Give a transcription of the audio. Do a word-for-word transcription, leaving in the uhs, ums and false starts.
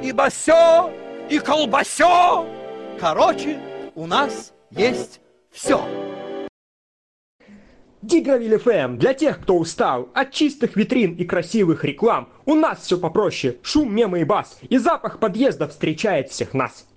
и басё, и колбасё. Короче, у нас есть все. Дигравиль эф эм для тех, кто устал от чистых витрин и красивых реклам. У нас все попроще: шум, мемы и бас, и запах подъезда встречает всех нас.